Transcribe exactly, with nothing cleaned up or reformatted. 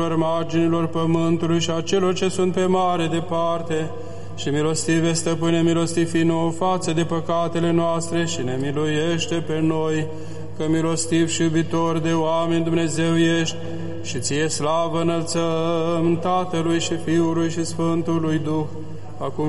marginilor pământului și a celor ce sunt pe mare departe, și milostive, Stăpâne, milostiv fi nouă față de păcatele noastre și ne miluiește pe noi, că milostiv și iubitor de oameni Dumnezeu ești, și ție slavă înălțăm Tatălui și Fiului și Sfântului Duh, acum